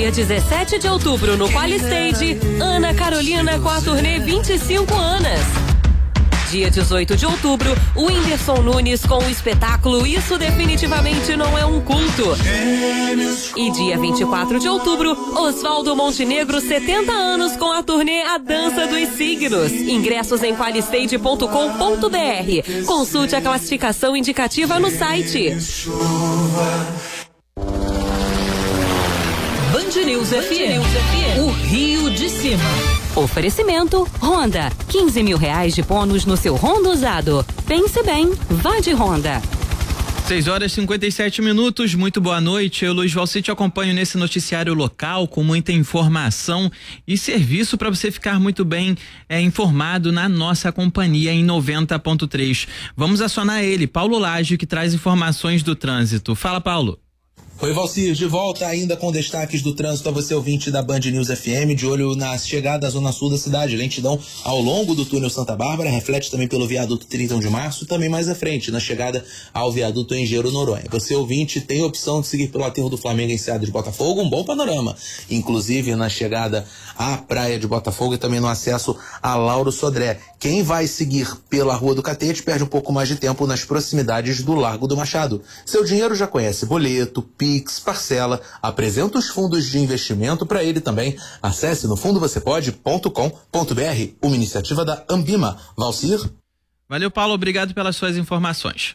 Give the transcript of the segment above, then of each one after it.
Dia 17 de outubro, no Qualistage, Ana Carolina com a turnê 25 anos. Dia 18 de outubro, o Whindersson Nunes com o espetáculo Isso Definitivamente Não É Um Culto. E dia 24 de outubro, Oswaldo Montenegro, 70 anos, com a turnê A Dança dos Signos. Ingressos em qualistage.com.br. Consulte a classificação indicativa no site. Band News FM, o Rio de Cima. Oferecimento Honda, 15 mil reais de bônus no seu Honda usado. Pense bem, vá de Honda. 6h57, muito boa noite. Eu, Luiz Valci, te acompanho nesse noticiário local com muita informação e serviço para você ficar muito bem informado na nossa companhia em 90.3. Vamos acionar ele, Paulo Lage, que traz informações do trânsito. Fala, Paulo. Oi, Valcir, de volta ainda com destaques do trânsito a você, ouvinte da Band News FM, de olho na chegada à zona sul da cidade. Lentidão ao longo do túnel Santa Bárbara, reflete também pelo viaduto 31 de março, também mais à frente, na chegada ao viaduto Engenheiro Noronha. Você, ouvinte, tem a opção de seguir pelo aterro do Flamengo em Enseada de Botafogo, um bom panorama, inclusive na chegada à praia de Botafogo e também no acesso a Lauro Sodré. Quem vai seguir pela Rua do Catete perde um pouco mais de tempo nas proximidades do Largo do Machado. Seu dinheiro já conhece boleto, Pix, parcela, apresenta os fundos de investimento para ele também. Acesse nofundovocêpode.com.br, uma iniciativa da Ambima. Valcir? Valeu, Paulo, obrigado pelas suas informações.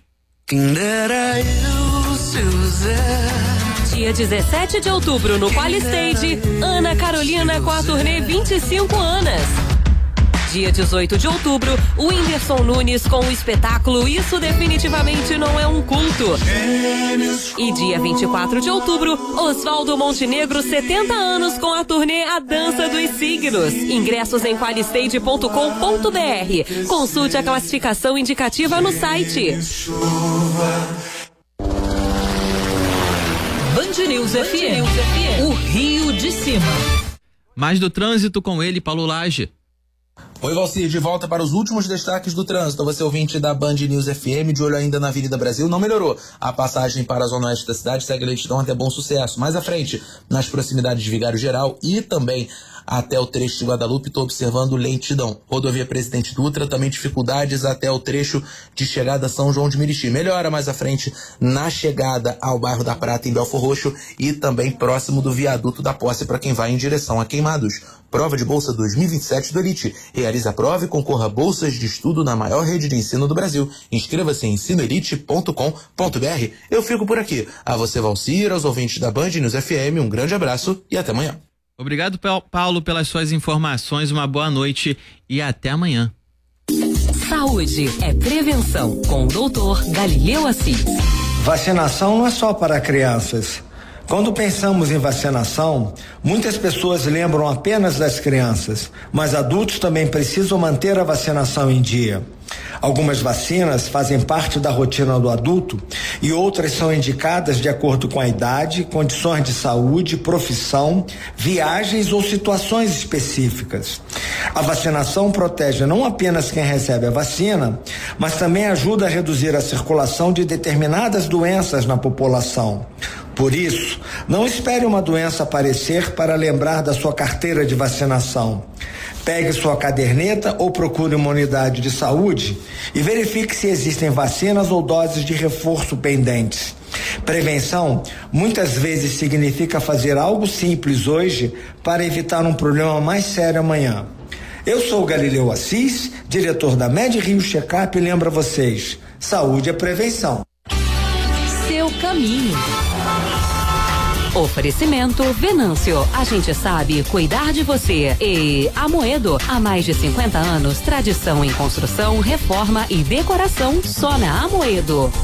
Dia 17 de outubro, no Qualistage, Ana Carolina com a turnê 25 anos. Dia 18 de outubro, o Whindersson Nunes com o espetáculo Isso Definitivamente Não É Um Culto. E dia 24 de outubro, Oswaldo Montenegro, 70 anos, com a turnê A Dança dos Signos. Ingressos em qualistage.com.br. Consulte a classificação indicativa no site. Band News FM, o Rio de Cima. Mais do trânsito com ele, Paulo Lage. Oi, Valcir, de volta para os últimos destaques do trânsito. Você, ouvinte da Band News FM, de olho ainda na Avenida Brasil, não melhorou. A passagem para a zona oeste da cidade segue lentidão até Bom Sucesso. Mais à frente, nas proximidades de Vigário Geral e também até o trecho de Guadalupe, estou observando lentidão. Rodovia Presidente Dutra, também dificuldades até o trecho de chegada a São João de Meriti. Melhora mais à frente na chegada ao bairro da Prata, em Belfor Roxo, e também próximo do viaduto da Posse para quem vai em direção a Queimados. Prova de Bolsa 2027 do Elite. Realize a prova e concorra a bolsas de estudo na maior rede de ensino do Brasil. Inscreva-se em ensinoelite.com.br. Eu fico por aqui. A você, Valcir, aos ouvintes da Band News FM, um grande abraço e até amanhã. Obrigado, Paulo, pelas suas informações. Uma boa noite e até amanhã. Saúde é prevenção, com o Dr. Galileu Assis. Vacinação não é só para crianças. Quando pensamos em vacinação, muitas pessoas lembram apenas das crianças, mas adultos também precisam manter a vacinação em dia. Algumas vacinas fazem parte da rotina do adulto e outras são indicadas de acordo com a idade, condições de saúde, profissão, viagens ou situações específicas. A vacinação protege não apenas quem recebe a vacina, mas também ajuda a reduzir a circulação de determinadas doenças na população. Por isso, não espere uma doença aparecer para lembrar da sua carteira de vacinação. Pegue sua caderneta ou procure uma unidade de saúde e verifique se existem vacinas ou doses de reforço pendentes. Prevenção muitas vezes significa fazer algo simples hoje para evitar um problema mais sério amanhã. Eu sou o Galileu Assis, diretor da Med Rio Checkup, e lembro a vocês, saúde é prevenção. Seu caminho. Oferecimento Venâncio. A gente sabe cuidar de você. E Amoedo. Há mais de 50 anos, tradição em construção, reforma e decoração só na Amoedo.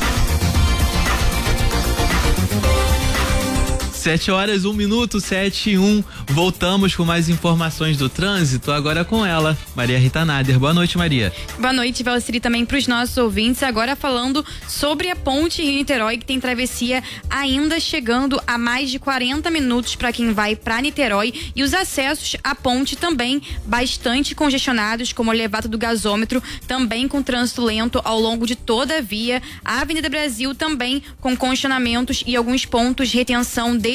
7h01, 7h01. Voltamos com mais informações do trânsito, agora com ela, Maria Rita Nader. Boa noite, Maria. Boa noite, Valciri, também para os nossos ouvintes. Agora falando sobre a ponte Rio-Niterói, que tem travessia ainda chegando a mais de 40 minutos para quem vai para Niterói, e os acessos à ponte também bastante congestionados, como o elevado do gasômetro, também com trânsito lento ao longo de toda a via. A Avenida Brasil também com congestionamentos e alguns pontos de retenção desde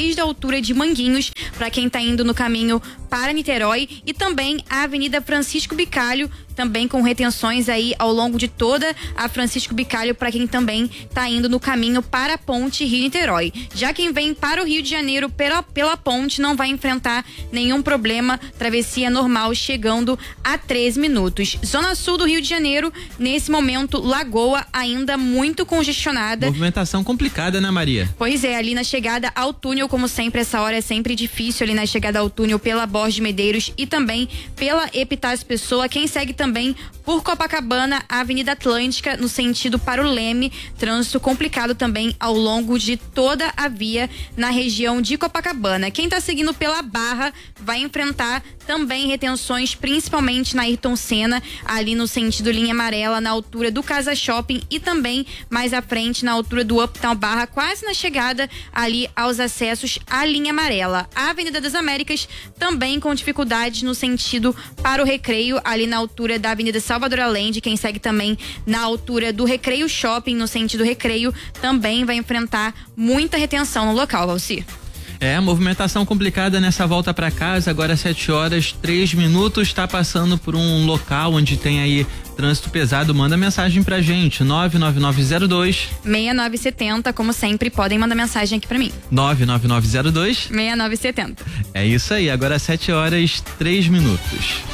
desde a altura de Manguinhos, para quem está indo no caminho para Niterói, e também a Avenida Francisco Bicalho, também com retenções aí ao longo de toda a Francisco Bicalho para quem também está indo no caminho para a ponte Rio-Niterói. Já quem vem para o Rio de Janeiro pela ponte não vai enfrentar nenhum problema, travessia normal chegando a 13 minutos. Zona Sul do Rio de Janeiro, nesse momento, Lagoa ainda muito congestionada. Movimentação complicada, né, Maria? Pois é, ali na chegada ao túnel, como sempre, essa hora é sempre difícil ali na chegada ao túnel pela Borges de Medeiros e também pela Epitácio Pessoa. Quem segue também por Copacabana, a Avenida Atlântica, no sentido para o Leme, trânsito complicado também ao longo de toda a via na região de Copacabana. Quem está seguindo pela Barra vai enfrentar também retenções, principalmente na Ayrton Senna, ali no sentido linha amarela, na altura do Casa Shopping e também mais à frente na altura do Uptown Barra, quase na chegada ali aos acessos à linha amarela. A Avenida das Américas também com dificuldades no sentido para o Recreio, ali na altura da Avenida Salvador Allende. Quem segue também na altura do Recreio Shopping, no sentido Recreio, também vai enfrentar muita retenção no local, Valci. Movimentação complicada nessa volta para casa, agora 7h03, tá passando por um local onde tem aí trânsito pesado. Manda mensagem pra gente, 99902 6970, como sempre, podem mandar mensagem aqui pra mim. 99902 6970. É isso aí, agora 7h03.